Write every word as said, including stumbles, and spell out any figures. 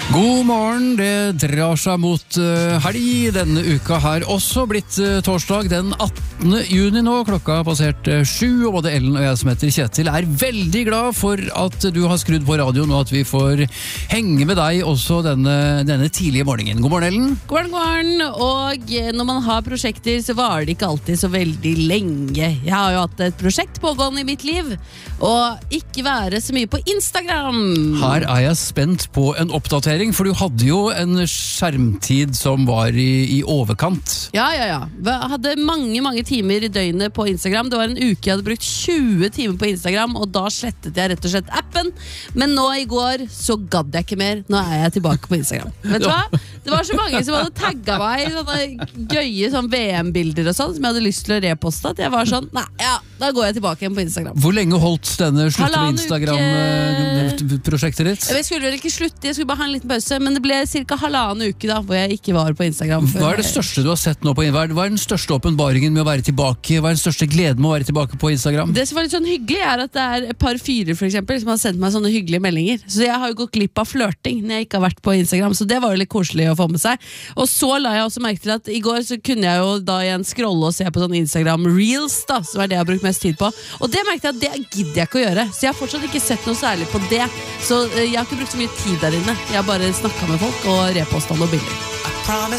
God morgen, det drar seg mot uh, helg denne uka her, også blitt uh, torsdag den attende juni nå, klokka har passert uh, sju, og både Ellen og jeg som heter Kjetil er veldig glad for at du har skrudd på radioen, og at vi får henge med deg også denne, denne tidlige morgenen. God morgen, Ellen. God morgen, god morgen, og når man har prosjekter så varer det ikke alltid så veldig lenge. Jeg har jo hatt et prosjekt pågående i mitt liv, og ikke være så mye på Instagram. Her er jeg spent på en oppdatering, for du hadde jo en skjermtid som var i, i overkant. Ja, ja, ja. Jeg hadde mange, mange timer i døgnet på Instagram. Det var en uke jeg hadde brukt tjue timer på Instagram, og da slettet jeg rett og slett appen. Men nå i går så gadd jeg ikke mer. Nå er jeg tilbake på Instagram. Vet du hva? Det var så mange som hadde tagget meg i sånne gøye sånn V M-bilder og sånn, som jeg hadde lyst til å reposte, at jeg var sånn, nei, ja, da går jeg tilbake igjen på Instagram. Hvor lenge holdt denne slutte med Instagram-prosjektet ditt? Jeg skulle vel ikke slutte, jeg skulle bare ha en liten pause, men det ble cirka halvannen uke da, hvor jeg ikke var på Instagram. Hva er det største du har sett nå på Instagram? Hva er den største åpenbaringen med å være tilbake? Hva er den største gleden med å være tilbake på Instagram? Det som var litt sånn hyggelig er at det er et par fyrer for eksempel, som har sendt meg sånne hyggelige meldinger. Så jeg har jo gått glipp av flørting når jeg ikke har vært på Instagram, så det var jo litt koselig å få med seg. Og så la jeg også merke til at i går så kunne jeg jo da igjen scrolle og se på sånn Instagram Reels da, som er det jeg har brukt mest tid på. Og det merkte jeg at det gidder jeg ikke å gjøre, så jeg har fortsatt ikke sett noe særlig på det. Så jeg har ikke brukt så mye tid der inne. Jeg har bare snakket med folk og repostet noen bilder.